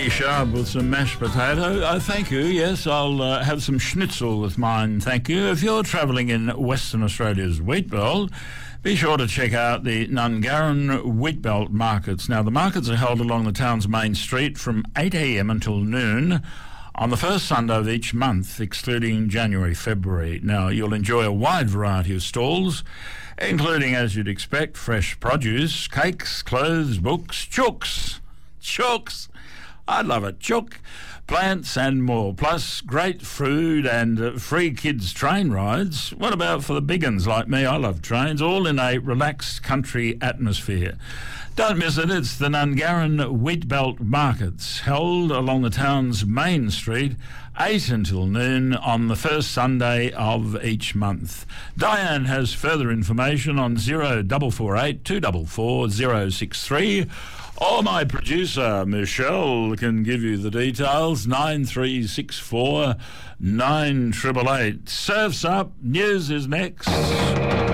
Penny Sharp with some mashed potato. Thank you. Yes, I'll have some schnitzel with mine. Thank you. If you're travelling in Western Australia's wheatbelt, be sure to check out the Nungarran wheatbelt markets. Now, the markets are held along the town's main street from 8 a.m. until noon on the first Sunday of each month, excluding January, February. Now, you'll enjoy a wide variety of stalls, including, as you'd expect, fresh produce, cakes, clothes, books, chooks. I love it. Chook, plants and more, plus great food and free kids' train rides. What about for the big uns like me? I love trains, all in a relaxed country atmosphere. Don't miss it. It's the Nungarran Wheatbelt Markets, held along the town's main street, 8 until noon on the first Sunday of each month. Diane has further information on 0448 244 063, or my producer, Michelle, can give you the details, 9364 9888. Surf's up, news is next.